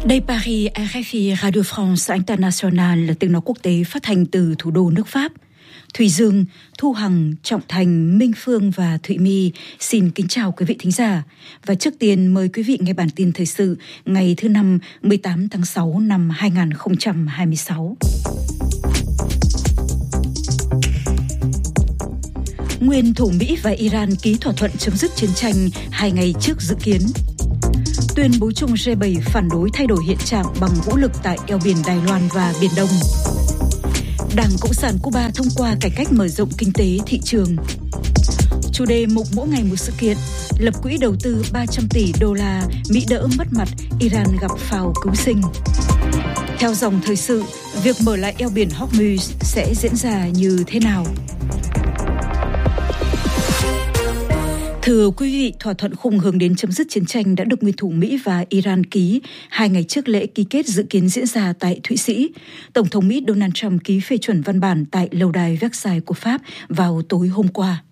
Đây Paris, RFI, Radio France International là tiếng nói quốc tế phát hành từ thủ đô nước Pháp. Thùy Dương, Thu Hằng, Trọng Thành, Minh Phương và Thụy My xin kính chào quý vị thính giả. Và trước tiên mời quý vị nghe bản tin thời sự ngày thứ Năm 18 tháng 6 năm 2026. Nguyên thủ Mỹ và Iran ký thỏa thuận chấm dứt chiến tranh 2 ngày trước dự kiến. Tuyên bố chung G7 phản đối thay đổi hiện trạng bằng vũ lực tại eo biển Đài Loan và Biển Đông. Đảng Cộng sản Cuba thông qua cải cách mở rộng kinh tế thị trường. Chủ đề mục mỗi ngày một sự kiện, lập quỹ đầu tư 300 tỷ đô la, Mỹ đỡ mất mặt, Iran gặp phao cứu sinh. Theo dòng thời sự, việc mở lại eo biển Hormuz sẽ diễn ra như thế nào? Thưa quý vị, thỏa thuận khung hướng đến chấm dứt chiến tranh đã được nguyên thủ Mỹ và Iran ký 2 ngày trước lễ ký kết dự kiến diễn ra tại Thụy Sĩ. Tổng thống Mỹ Donald Trump ký phê chuẩn văn bản tại lâu đài Versailles của Pháp vào tối hôm qua.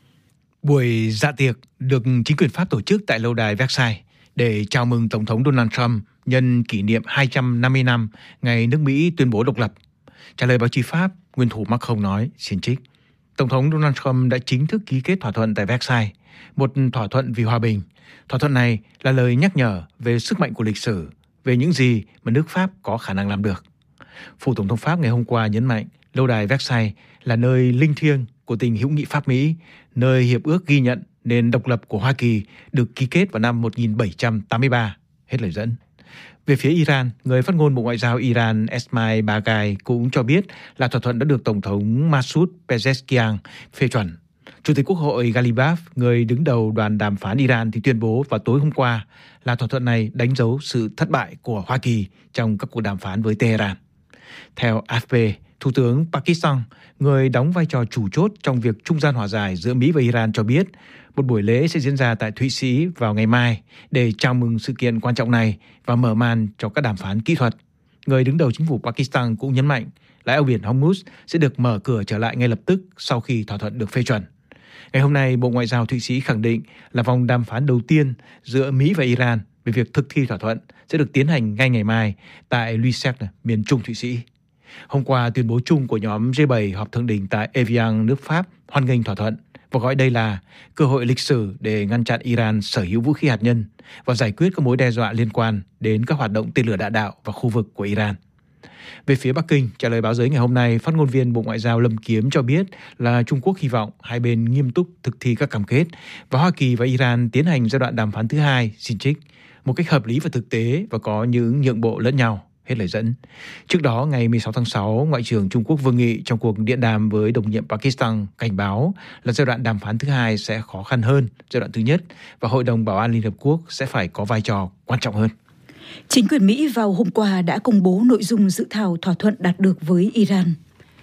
Buổi dạ tiệc được chính quyền Pháp tổ chức tại lâu đài Versailles để chào mừng Tổng thống Donald Trump nhân kỷ niệm 250 năm ngày nước Mỹ tuyên bố độc lập. Trả lời báo chí Pháp, nguyên thủ Macron nói, xin trích, Tổng thống Donald Trump đã chính thức ký kết thỏa thuận tại Versailles, một thỏa thuận vì hòa bình. Thỏa thuận này là lời nhắc nhở về sức mạnh của lịch sử, về những gì mà nước Pháp có khả năng làm được. Phủ Tổng thống Pháp ngày hôm qua nhấn mạnh lâu đài Versailles là nơi linh thiêng của tình hữu nghị Pháp-Mỹ, nơi hiệp ước ghi nhận nền độc lập của Hoa Kỳ được ký kết vào năm 1783. Hết lời dẫn. Về phía Iran, người phát ngôn Bộ Ngoại giao Iran Esmail Baghai cũng cho biết là thỏa thuận đã được Tổng thống Masoud Pezeshkian phê chuẩn. Chủ tịch Quốc hội Ghalibaf, người đứng đầu đoàn đàm phán Iran thì tuyên bố vào tối hôm qua là thỏa thuận này đánh dấu sự thất bại của Hoa Kỳ trong các cuộc đàm phán với Tehran. Theo AFP, Thủ tướng Pakistan, người đóng vai trò chủ chốt trong việc trung gian hòa giải giữa Mỹ và Iran cho biết một buổi lễ sẽ diễn ra tại Thụy Sĩ vào ngày mai để chào mừng sự kiện quan trọng này và mở màn cho các đàm phán kỹ thuật. Người đứng đầu chính phủ Pakistan cũng nhấn mạnh là eo biển Hormuz sẽ được mở cửa trở lại ngay lập tức sau khi thỏa thuận được phê chuẩn. Ngày hôm nay, Bộ Ngoại giao Thụy Sĩ khẳng định là vòng đàm phán đầu tiên giữa Mỹ và Iran về việc thực thi thỏa thuận sẽ được tiến hành ngay ngày mai tại Lübeck, miền Trung Thụy Sĩ. Hôm qua, tuyên bố chung của nhóm G7 họp thượng đỉnh tại Evian, nước Pháp hoan nghênh thỏa thuận và gọi đây là cơ hội lịch sử để ngăn chặn Iran sở hữu vũ khí hạt nhân và giải quyết các mối đe dọa liên quan đến các hoạt động tên lửa đạn đạo và khu vực của Iran. Về phía Bắc Kinh, trả lời báo giới ngày hôm nay, phát ngôn viên Bộ Ngoại giao Lâm Kiếm cho biết là Trung Quốc hy vọng hai bên nghiêm túc thực thi các cam kết và Hoa Kỳ và Iran tiến hành giai đoạn đàm phán thứ hai, xin trích, một cách hợp lý và thực tế và có những nhượng bộ lẫn nhau. Hết lời dẫn. Trước đó, ngày 16 tháng 6, Ngoại trưởng Trung Quốc Vương Nghị trong cuộc điện đàm với đồng nhiệm Pakistan cảnh báo là giai đoạn đàm phán thứ hai sẽ khó khăn hơn giai đoạn thứ nhất và Hội đồng Bảo an Liên Hợp Quốc sẽ phải có vai trò quan trọng hơn. Chính quyền Mỹ vào hôm qua đã công bố nội dung dự thảo thỏa thuận đạt được với Iran.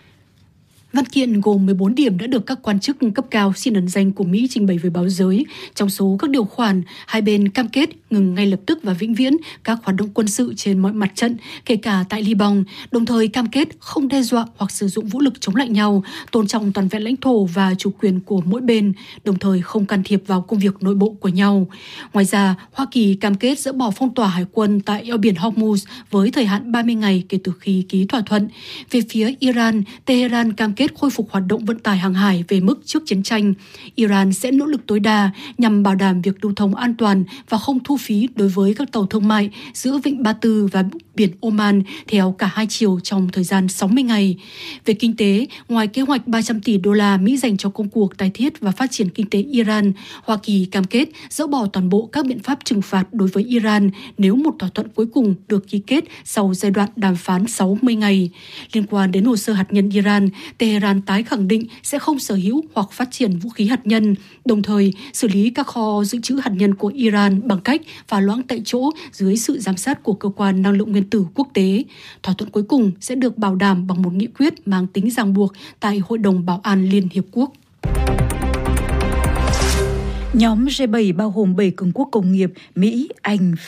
Văn kiện gồm 14 điểm đã được các quan chức cấp cao xin ẩn danh của Mỹ trình bày với báo giới. Trong số các điều khoản, hai bên cam kết ngừng ngay lập tức và vĩnh viễn các hoạt động quân sự trên mọi mặt trận, kể cả tại Liban, đồng thời cam kết không đe dọa hoặc sử dụng vũ lực chống lại nhau, tôn trọng toàn vẹn lãnh thổ và chủ quyền của mỗi bên, đồng thời không can thiệp vào công việc nội bộ của nhau. Ngoài ra, Hoa Kỳ cam kết dỡ bỏ phong tỏa hải quân tại eo biển Hormuz với thời hạn 30 ngày kể từ khi ký thỏa thuận. Về phía Iran, Tehran cam kết khôi phục hoạt động vận tải hàng hải về mức trước chiến tranh. Iran sẽ nỗ lực tối đa nhằm bảo đảm việc lưu thông an toàn và không thu phí đối với các tàu thương mại giữa Vịnh Ba Tư và biển Oman theo cả hai chiều trong thời gian 60 ngày. Về kinh tế, ngoài kế hoạch 300 tỷ đô la Mỹ dành cho công cuộc tái thiết và phát triển kinh tế Iran, Hoa Kỳ cam kết dỡ bỏ toàn bộ các biện pháp trừng phạt đối với Iran nếu một thỏa thuận cuối cùng được ký kết sau giai đoạn đàm phán 60 ngày. Liên quan đến hồ sơ hạt nhân Iran, Tehran tái khẳng định sẽ không sở hữu hoặc phát triển vũ khí hạt nhân, đồng thời xử lý các kho dự trữ hạt nhân của Iran bằng cách phá loãng tại chỗ dưới sự giám sát của Cơ quan Năng lượng Nguyên tử Quốc tế. Thỏa thuận cuối cùng sẽ được bảo đảm bằng một nghị quyết mang tính ràng buộc tại Hội đồng Bảo an Liên Hiệp Quốc. Nhóm G7 bao gồm 7 cường quốc công nghiệp Mỹ, Anh, Pháp,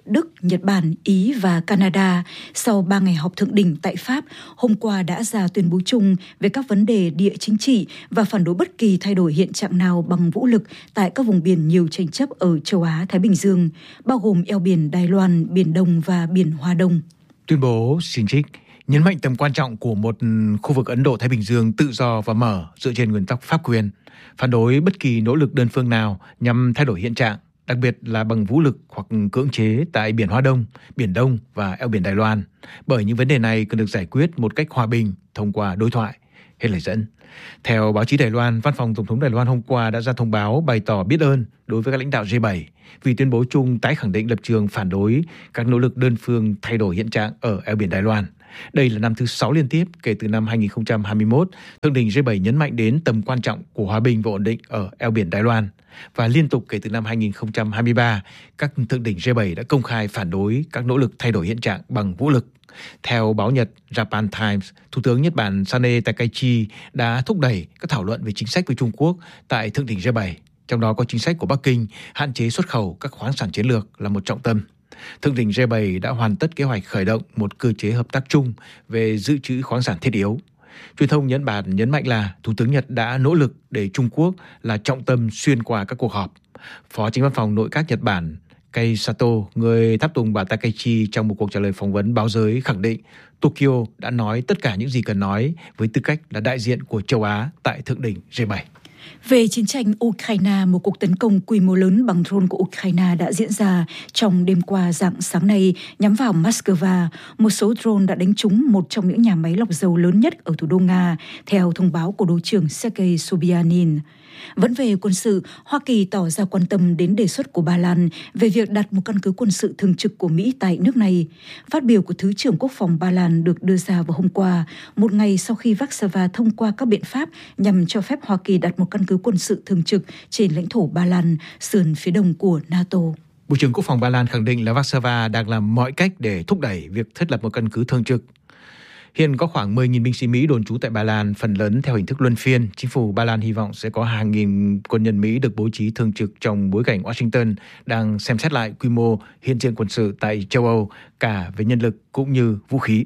Đức, Nhật Bản, Ý và Canada sau 3 ngày họp thượng đỉnh tại Pháp hôm qua đã ra tuyên bố chung về các vấn đề địa chính trị và phản đối bất kỳ thay đổi hiện trạng nào bằng vũ lực tại các vùng biển nhiều tranh chấp ở châu Á-Thái Bình Dương, bao gồm eo biển Đài Loan, Biển Đông và Biển Hoa Đông. Tuyên bố xin trích nhấn mạnh tầm quan trọng của một khu vực Ấn Độ-Thái Bình Dương tự do và mở dựa trên nguyên tắc pháp quyền, phản đối bất kỳ nỗ lực đơn phương nào nhằm thay đổi hiện trạng, đặc biệt là bằng vũ lực hoặc cưỡng chế tại Biển Hoa Đông, Biển Đông và eo biển Đài Loan, bởi những vấn đề này cần được giải quyết một cách hòa bình thông qua đối thoại. Hết lời dẫn. Theo báo chí Đài Loan, Văn phòng Tổng thống Đài Loan hôm qua đã ra thông báo bày tỏ biết ơn đối với các lãnh đạo G7 vì tuyên bố chung tái khẳng định lập trường phản đối các nỗ lực đơn phương thay đổi hiện trạng ở eo biển Đài Loan. Đây là năm thứ 6 liên tiếp kể từ năm 2021, Thượng đỉnh G7 nhấn mạnh đến tầm quan trọng của hòa bình và ổn định ở eo biển Đài Loan. Và liên tục kể từ năm 2023, các thượng đỉnh G7 đã công khai phản đối các nỗ lực thay đổi hiện trạng bằng vũ lực. Theo báo Nhật Japan Times, Thủ tướng Nhật Bản Sanae Takaichi đã thúc đẩy các thảo luận về chính sách với Trung Quốc tại thượng đỉnh G7. Trong đó có chính sách của Bắc Kinh hạn chế xuất khẩu các khoáng sản chiến lược là một trọng tâm. Thượng đỉnh G7 đã hoàn tất kế hoạch khởi động một cơ chế hợp tác chung về dự trữ khoáng sản thiết yếu. Truyền thông Nhật Bản nhấn mạnh là Thủ tướng Nhật đã nỗ lực để Trung Quốc là trọng tâm xuyên qua các cuộc họp. Phó Chánh văn phòng Nội các Nhật Bản Kei Sato, người tháp tùng bà Takaichi trong một cuộc trả lời phỏng vấn báo giới khẳng định Tokyo đã nói tất cả những gì cần nói với tư cách là đại diện của châu Á tại thượng đỉnh G7. Về chiến tranh Ukraine, một cuộc tấn công quy mô lớn bằng drone của Ukraine đã diễn ra trong đêm qua rạng sáng nay nhắm vào Moscow. Một số drone đã đánh trúng một trong những nhà máy lọc dầu lớn nhất ở thủ đô Nga, theo thông báo của Bộ trưởng Sergei Sobyanin. Vẫn về quân sự, Hoa Kỳ tỏ ra quan tâm đến đề xuất của Ba Lan về việc đặt một căn cứ quân sự thường trực của Mỹ tại nước này. Phát biểu của Thứ trưởng Quốc phòng Ba Lan được đưa ra vào hôm qua, một ngày sau khi Warsaw thông qua các biện pháp nhằm cho phép Hoa Kỳ đặt một căn cứ quân sự thường trực trên lãnh thổ Ba Lan, sườn phía đông của NATO. Bộ trưởng Quốc phòng Ba Lan khẳng định là Warsaw đang làm mọi cách để thúc đẩy việc thiết lập một căn cứ thường trực. Hiện có khoảng 10.000 binh sĩ Mỹ đồn trú tại Ba Lan, phần lớn theo hình thức luân phiên. Chính phủ Ba Lan hy vọng sẽ có hàng nghìn quân nhân Mỹ được bố trí thường trực trong bối cảnh Washington đang xem xét lại quy mô hiện diện quân sự tại châu Âu, cả về nhân lực cũng như vũ khí.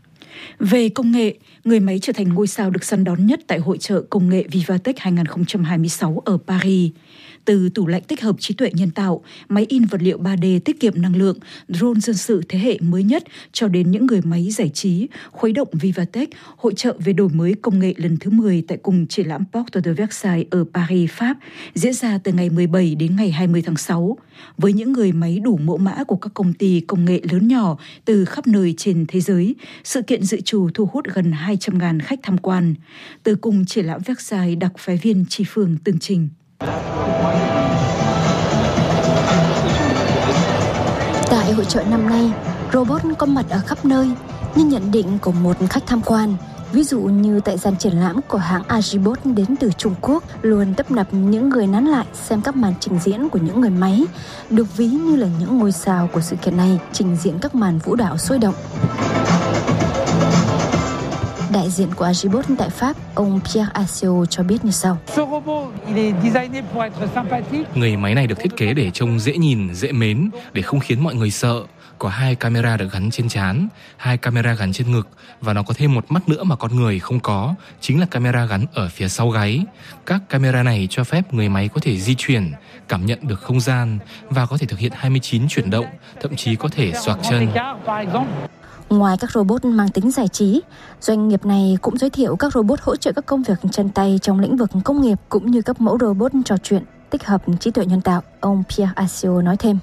Về công nghệ, người máy trở thành ngôi sao được săn đón nhất tại hội chợ công nghệ Vivatech 2026 ở Paris. Từ tủ lạnh tích hợp trí tuệ nhân tạo, máy in vật liệu 3D tiết kiệm năng lượng, drone dân sự thế hệ mới nhất cho đến những người máy giải trí, khuấy động Vivatech, hội chợ về đổi mới công nghệ lần thứ 10 tại cùng triển lãm Porte de Versailles ở Paris, Pháp, diễn ra từ ngày 17 đến ngày 20 tháng 6. Với những người máy đủ mẫu mã của các công ty công nghệ lớn nhỏ từ khắp nơi trên thế giới, sự kiện dự trù thu hút gần 200.000 khách tham quan. Từ cùng triển lãm Versailles, đặc phái viên Tri Phương tường trình. Tại hội chợ năm nay, robot có mặt ở khắp nơi, như nhận định của một khách tham quan. Ví dụ như tại gian triển lãm của hãng Agibot đến từ Trung Quốc luôn tấp nập những người nán lại xem các màn trình diễn của những người máy, được ví như là những ngôi sao của sự kiện này trình diễn các màn vũ đạo sôi động. Đại diện của Agibot tại Pháp, ông Pierre Assio cho biết như sau. Người máy này được thiết kế để trông dễ nhìn, dễ mến, để không khiến mọi người sợ. Có 2 camera được gắn trên trán, 2 camera gắn trên ngực, và nó có thêm một mắt nữa mà con người không có, chính là camera gắn ở phía sau gáy. Các camera này cho phép người máy có thể di chuyển, cảm nhận được không gian và có thể thực hiện 29 chuyển động, thậm chí có thể xoạc chân. Ngoài các robot mang tính giải trí, doanh nghiệp này cũng giới thiệu các robot hỗ trợ các công việc chân tay trong lĩnh vực công nghiệp cũng như các mẫu robot trò chuyện tích hợp trí tuệ nhân tạo. Ông Pierre Assio nói thêm.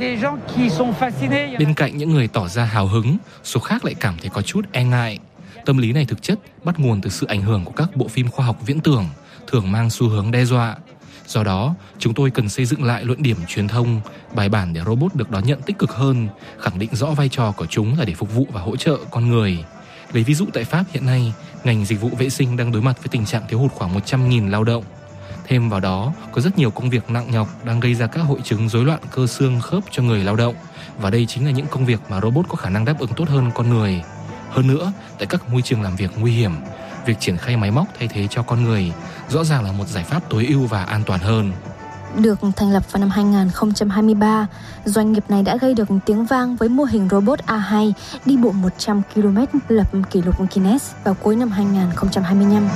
Bên cạnh những người tỏ ra hào hứng, số khác lại cảm thấy có chút e ngại. Tâm lý này thực chất bắt nguồn từ sự ảnh hưởng của các bộ phim khoa học viễn tưởng, thường mang xu hướng đe dọa. Do đó, chúng tôi cần xây dựng lại luận điểm truyền thông, bài bản để robot được đón nhận tích cực hơn, khẳng định rõ vai trò của chúng là để phục vụ và hỗ trợ con người. Lấy ví dụ tại Pháp hiện nay, ngành dịch vụ vệ sinh đang đối mặt với tình trạng thiếu hụt khoảng 100.000 lao động. Thêm vào đó, có rất nhiều công việc nặng nhọc đang gây ra các hội chứng rối loạn cơ xương khớp cho người lao động, và đây chính là những công việc mà robot có khả năng đáp ứng tốt hơn con người. Hơn nữa, tại các môi trường làm việc nguy hiểm, việc triển khai máy móc thay thế cho con người rõ ràng là một giải pháp tối ưu và an toàn hơn. Được thành lập vào năm 2023, doanh nghiệp này đã gây được tiếng vang với mô hình robot A2 đi bộ 100 km lập kỷ lục Guinness vào cuối năm 2025.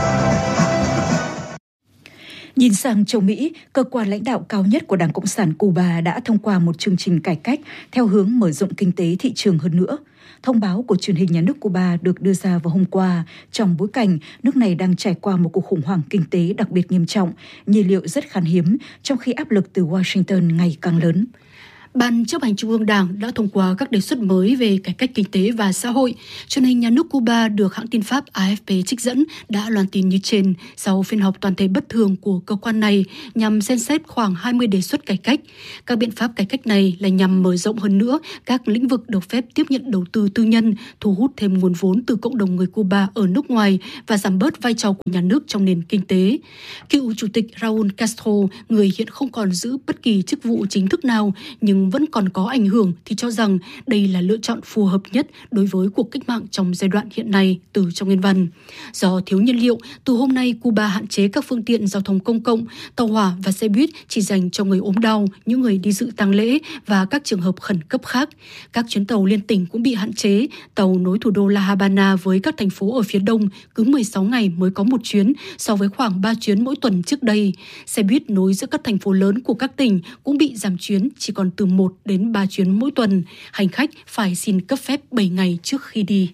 Nhìn sang châu Mỹ, cơ quan lãnh đạo cao nhất của Đảng Cộng sản Cuba đã thông qua một chương trình cải cách theo hướng mở rộng kinh tế thị trường hơn nữa. Thông báo của truyền hình nhà nước Cuba được đưa ra vào hôm qua trong bối cảnh nước này đang trải qua một cuộc khủng hoảng kinh tế đặc biệt nghiêm trọng, nhiên liệu rất khan hiếm, trong khi áp lực từ Washington ngày càng lớn. Ban chấp hành Trung ương Đảng đã thông qua các đề xuất mới về cải cách kinh tế và xã hội. Truyền hình nhà nước Cuba được hãng tin Pháp AFP trích dẫn đã loan tin như trên sau phiên họp toàn thể bất thường của cơ quan này nhằm xem xét khoảng 20 đề xuất cải cách. Các biện pháp cải cách này là nhằm mở rộng hơn nữa các lĩnh vực được phép tiếp nhận đầu tư tư nhân, thu hút thêm nguồn vốn từ cộng đồng người Cuba ở nước ngoài và giảm bớt vai trò của nhà nước trong nền kinh tế. Cựu Chủ tịch Raúl Castro, người hiện không còn giữ bất kỳ chức vụ chính thức nào nhưng vẫn còn có ảnh hưởng, thì cho rằng đây là lựa chọn phù hợp nhất đối với cuộc cách mạng trong giai đoạn hiện nay, từ trong nguyên văn. Do thiếu nhiên liệu, từ hôm nay Cuba hạn chế các phương tiện giao thông công cộng, tàu hỏa và xe buýt chỉ dành cho người ốm đau, những người đi dự tang lễ và các trường hợp khẩn cấp khác. Các chuyến tàu liên tỉnh cũng bị hạn chế, tàu nối thủ đô La Habana với các thành phố ở phía đông cứ 16 ngày mới có một chuyến so với khoảng 3 chuyến mỗi tuần trước đây. Xe buýt nối giữa các thành phố lớn của các tỉnh cũng bị giảm chuyến, chỉ còn từ 1 đến 3 chuyến mỗi tuần. Hành khách phải xin cấp phép 7 ngày trước khi đi.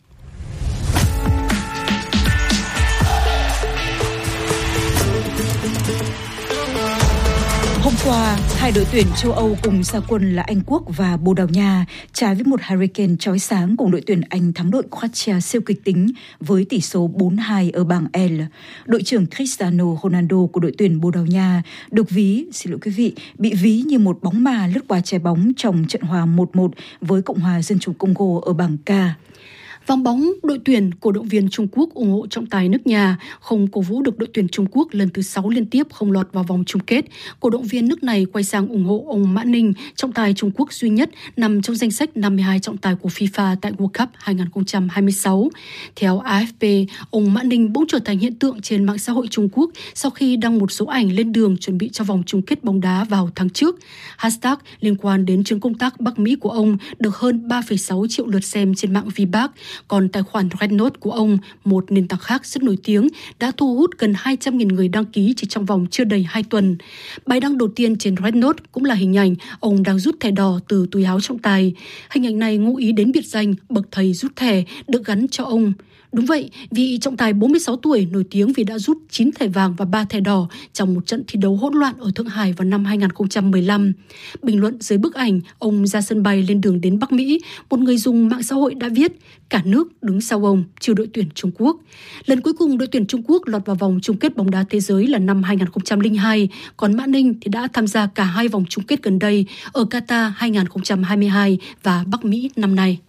Hôm qua, hai đội tuyển châu Âu cùng ra quân là Anh Quốc và Bồ Đào Nha trái với một hurricane chói sáng cùng đội tuyển Anh thắng đội Croatia siêu kịch tính với tỷ số 4-2 ở bảng L. Đội trưởng Cristiano Ronaldo của đội tuyển Bồ Đào Nha được bị ví như một bóng ma lướt qua trái bóng trong trận hòa 1-1 với Cộng hòa Dân chủ Congo ở bảng K. Vòng bóng đội tuyển cổ động viên Trung Quốc ủng hộ trọng tài nước nhà không cổ vũ được đội tuyển Trung Quốc lần thứ 6 liên tiếp không lọt vào vòng chung kết. Cổ động viên nước này quay sang ủng hộ ông Mã Ninh, trọng tài Trung Quốc duy nhất nằm trong danh sách 52 trọng tài của FIFA tại World Cup 2026. Theo AFP, ông Mã Ninh bỗng trở thành hiện tượng trên mạng xã hội Trung Quốc sau khi đăng một số ảnh lên đường chuẩn bị cho vòng chung kết bóng đá vào tháng trước. Hashtag liên quan đến chuyến công tác Bắc Mỹ của ông được hơn 3,6 triệu lượt xem trên mạng VBAC. Còn tài khoản Red Note của ông, một nền tảng khác rất nổi tiếng, đã thu hút gần 200.000 người đăng ký chỉ trong vòng chưa đầy 2 tuần. Bài đăng đầu tiên trên Red Note cũng là hình ảnh ông đang rút thẻ đỏ từ túi áo trọng tài. Hình ảnh này ngụ ý đến biệt danh bậc thầy rút thẻ được gắn cho ông. Đúng vậy, vị trọng tài 46 tuổi nổi tiếng vì đã rút 9 thẻ vàng và 3 thẻ đỏ trong một trận thi đấu hỗn loạn ở Thượng Hải vào năm 2015. Bình luận dưới bức ảnh ông ra sân bay lên đường đến Bắc Mỹ, một người dùng mạng xã hội đã viết: cả nước đứng sau ông, trừ đội tuyển Trung Quốc. Lần cuối cùng đội tuyển Trung Quốc lọt vào vòng chung kết bóng đá thế giới là năm 2002, còn Mã Ninh thì đã tham gia cả hai vòng chung kết gần đây ở Qatar 2022 và Bắc Mỹ năm nay.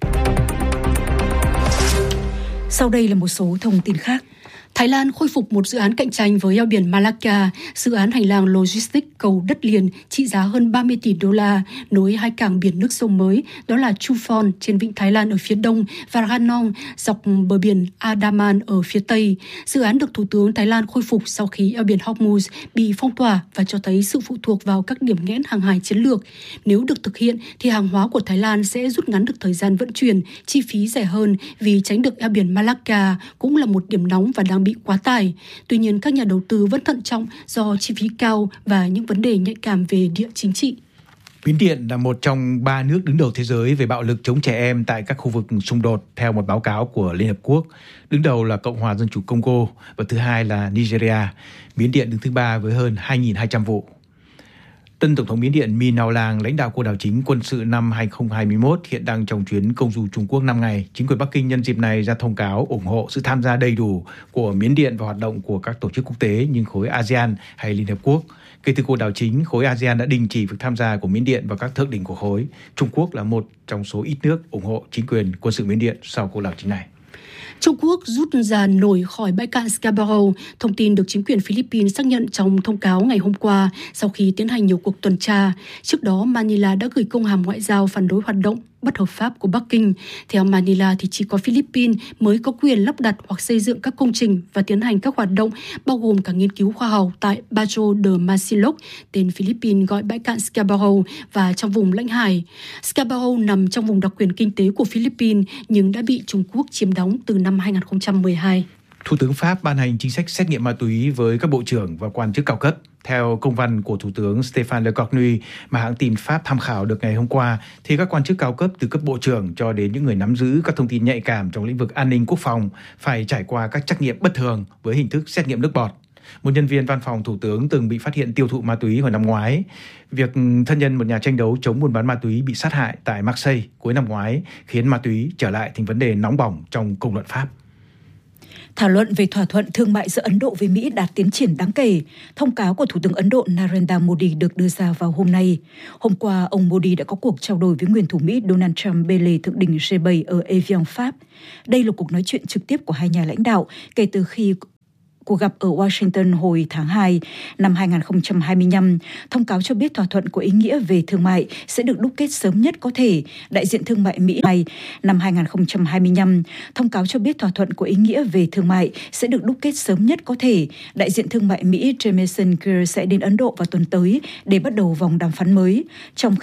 Sau đây là một số thông tin khác. Thái Lan khôi phục một dự án cạnh tranh với eo biển Malacca, dự án hành lang logistics cầu đất liền trị giá hơn 30 tỷ đô la, nối hai cảng biển nước sông mới, đó là Chumphon trên vịnh Thái Lan ở phía đông và Ranong dọc bờ biển Andaman ở phía tây. Dự án được Thủ tướng Thái Lan khôi phục sau khi eo biển Hormuz bị phong tỏa và cho thấy sự phụ thuộc vào các điểm nghẽn hàng hải chiến lược. Nếu được thực hiện thì hàng hóa của Thái Lan sẽ rút ngắn được thời gian vận chuyển, chi phí rẻ hơn vì tránh được eo biển Malacca cũng là một điểm nóng và đang bị quá tải. Tuy nhiên, các nhà đầu tư vẫn thận trọng do chi phí cao và những vấn đề nhạy cảm về địa chính trị. Miến Điện là một trong 3 nước đứng đầu thế giới về bạo lực chống trẻ em tại các khu vực xung đột, theo một báo cáo của Liên Hợp Quốc. Đứng đầu là Cộng hòa Dân chủ Congo và thứ hai là Nigeria. Miến Điện đứng thứ 3 với hơn 2.200 vụ. Tân Tổng thống Miến Điện Min Aung Hlaing lãnh đạo cuộc đảo chính quân sự năm 2021 hiện đang trong chuyến công du Trung Quốc 5 ngày. Chính quyền Bắc Kinh nhân dịp này ra thông cáo ủng hộ sự tham gia đầy đủ của Miến Điện vào hoạt động của các tổ chức quốc tế như khối ASEAN hay Liên Hợp Quốc. Kể từ cuộc đảo chính, khối ASEAN đã đình chỉ việc tham gia của Miến Điện vào các thượng đỉnh của khối. Trung Quốc là một trong số ít nước ủng hộ chính quyền quân sự Miến Điện sau cuộc đảo chính này. Trung Quốc rút ra nổi khỏi bãi cạn Scarborough, thông tin được chính quyền Philippines xác nhận trong thông cáo ngày hôm qua sau khi tiến hành nhiều cuộc tuần tra. Trước đó, Manila đã gửi công hàm ngoại giao phản đối hoạt động bất hợp pháp của Bắc Kinh. Theo Manila thì chỉ có Philippines mới có quyền lắp đặt hoặc xây dựng các công trình và tiến hành các hoạt động bao gồm cả nghiên cứu khoa học tại Bajo de Masinloc, tên Philippines gọi bãi cạn Scarborough, và trong vùng lãnh hải. Scarborough nằm trong vùng đặc quyền kinh tế của Philippines nhưng đã bị Trung Quốc chiếm đóng từ năm 2012. Thủ tướng Pháp ban hành chính sách xét nghiệm ma túy với các bộ trưởng và quan chức cao cấp. Theo công văn của Thủ tướng Stéphane Lecornu mà hãng tin Pháp tham khảo được ngày hôm qua, thì các quan chức cao cấp từ cấp bộ trưởng cho đến những người nắm giữ các thông tin nhạy cảm trong lĩnh vực an ninh quốc phòng phải trải qua các trắc nghiệm bất thường với hình thức xét nghiệm nước bọt. Một nhân viên văn phòng Thủ tướng từng bị phát hiện tiêu thụ ma túy hồi năm ngoái. Việc thân nhân một nhà tranh đấu chống buôn bán ma túy bị sát hại tại Marseille cuối năm ngoái khiến ma túy trở lại thành vấn đề nóng bỏng trong công luận Pháp. Thảo luận về thỏa thuận thương mại giữa Ấn Độ với Mỹ đạt tiến triển đáng kể. Thông cáo của Thủ tướng Ấn Độ Narendra Modi được đưa ra vào hôm nay. Hôm qua, ông Modi đã có cuộc trao đổi với nguyên thủ Mỹ Donald Trump bên lề thượng đỉnh G7 ở Evian, Pháp. Đây là cuộc nói chuyện trực tiếp của hai nhà lãnh đạo kể từ khi cuộc gặp ở Washington hồi tháng 2 năm 2025. Thông cáo cho biết thỏa thuận có ý nghĩa về thương mại sẽ được đúc kết sớm nhất có thể. Đại diện thương mại Mỹ năm 2025. Thông cáo cho biết thỏa thuận có ý nghĩa về thương mại sẽ được đúc kết sớm nhất có thể. Đại diện thương mại Mỹ Jamieson Greer sẽ đến Ấn Độ vào tuần tới để bắt đầu vòng đàm phán mới. Trong